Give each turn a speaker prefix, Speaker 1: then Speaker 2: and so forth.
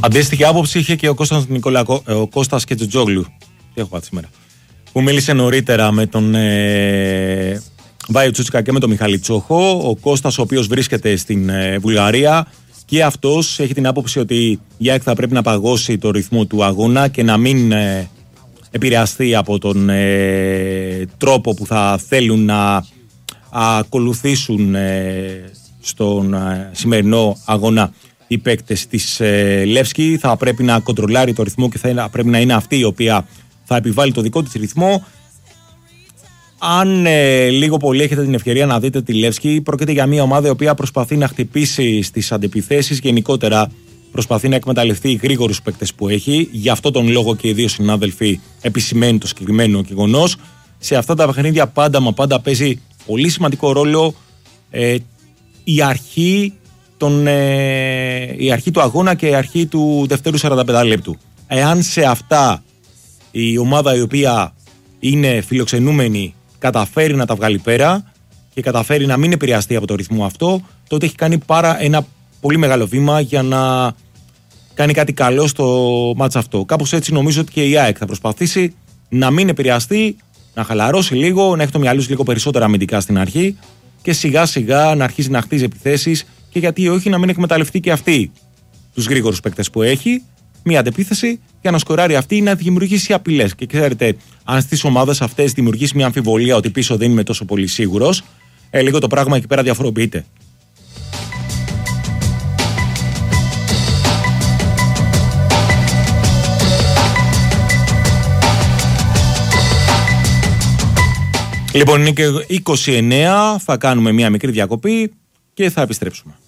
Speaker 1: Αντίστοιχη άποψη είχε και ο Κώστας Κετζοτζόγλου. Τι έχω πάθει σήμερα. Που μίλησε νωρίτερα με τον Βάιο Τσούτσικα και με τον Μιχάλη Τσόχο. Ο Κώστας, ο οποίος βρίσκεται στην Βουλγαρία, και αυτός έχει την άποψη ότι η ΑΕΚ θα πρέπει να παγώσει το ρυθμό του αγώνα και να μην επηρεαστεί από τον τρόπο που θα θέλουν να ακολουθήσουν στον σημερινό αγώνα οι παίκτες της Λεύσκη. Θα πρέπει να κοντρολάρει το ρυθμό και θα πρέπει να είναι αυτή η οποία θα επιβάλλει το δικό της ρυθμό. Αν λίγο πολύ έχετε την ευκαιρία να δείτε τη Λεύσκη, πρόκειται για μια ομάδα η οποία προσπαθεί να χτυπήσει στις αντεπιθέσεις, γενικότερα προσπαθεί να εκμεταλλευτεί γρήγορους παίκτες που έχει. Γι' αυτό τον λόγο και οι δύο συνάδελφοι επισημαίνουν το συγκεκριμένο γεγονός. Σε αυτά τα παιχνίδια πάντα παίζει πολύ σημαντικό ρόλο η αρχή του αγώνα και η αρχή του δευτέρου 45 λεπτού. Εάν σε αυτά η ομάδα η οποία είναι φιλοξενούμενη καταφέρει να τα βγάλει πέρα και καταφέρει να μην επηρεαστεί από το ρυθμό αυτό, τότε έχει κάνει ένα πολύ μεγάλο βήμα για να κάνει κάτι καλό στο μάτς αυτό. Κάπως έτσι νομίζω ότι και η ΑΕΚ θα προσπαθήσει να μην επηρεαστεί, να χαλαρώσει λίγο, να έχει το μυαλό λίγο περισσότερα αμυντικά στην αρχή και σιγά σιγά να αρχίσει να χτίζει επιθέσεις, και γιατί όχι να μην εκμεταλλευτεί και αυτή τους γρήγορους παίκτες που έχει, μία αντεπίθεση για να σκοράρει αυτή ή να δημιουργήσει απειλές. Και ξέρετε, αν στις ομάδες αυτές δημιουργήσει μια αμφιβολία ότι πίσω δεν είμαι τόσο πολύ σίγουρος, λίγο το πράγμα εκεί πέρα διαφοροποιείται. Λοιπόν, είναι και 29, θα κάνουμε μια μικρή διακοπή και θα επιστρέψουμε.